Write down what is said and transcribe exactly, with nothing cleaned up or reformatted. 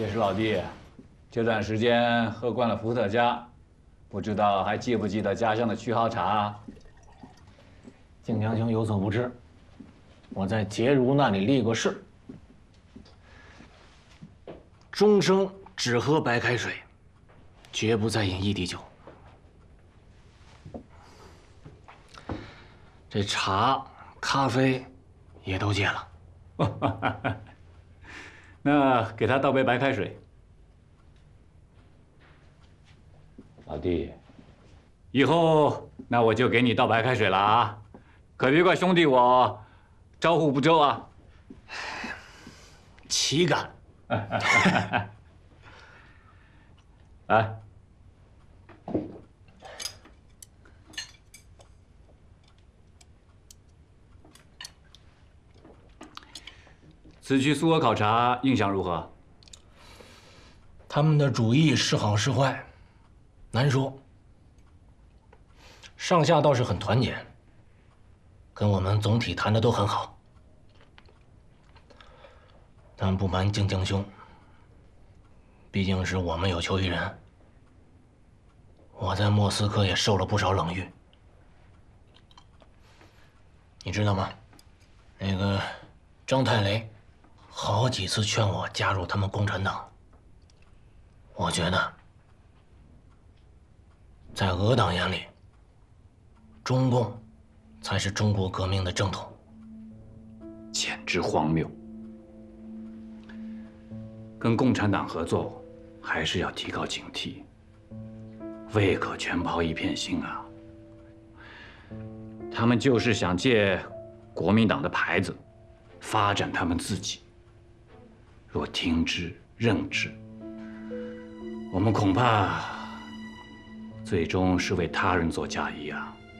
铁石老弟，这段时间喝惯了伏特加，不知道还记不记得家乡的曲好茶？ 靖江兄有所不知，我在杰如那里立过誓，终生只喝白开水，绝不再饮一滴酒。这茶、咖啡也都戒了。 那给他倒杯白开水。老弟，以后那我就给你倒白开水了啊，可别怪兄弟我招呼不周啊。 岂敢！ 来，此去苏俄考察印象如何？ 他们的主意是好是坏，难说。上下倒是很团结，跟我们总体谈的都很好。但不瞒靖江兄，毕竟是我们有求于人，我在莫斯科也受了不少冷遇。你知道吗？那个张太雷好几次劝我加入他们共产党。我觉得，在俄党眼里，中共才是中国革命的正统。 简直荒谬！跟共产党合作，还是要提高警惕，未可全抛一片心啊！他们就是想借国民党的牌子，发展他们自己。若听之任之，我们恐怕最终是为他人做嫁衣啊！